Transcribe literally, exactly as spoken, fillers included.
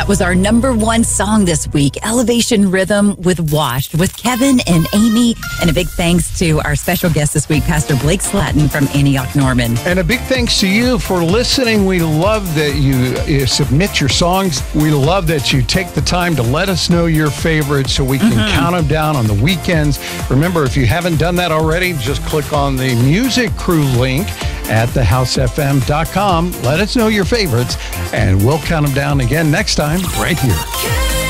That was our number one song this week, Elevation Rhythm with Washed, with Kevin and Amy. And a big thanks to our special guest this week, Pastor Blake Slatton from Antioch Norman. And a big thanks to you for listening. We love that you, you submit your songs. We love that you take the time to let us know your favorites so we can mm-hmm. count them down on the weekends. Remember, if you haven't done that already, just click on the Music Crew link at the house f m dot com. Let us know your favorites, and we'll count them down again next time right here.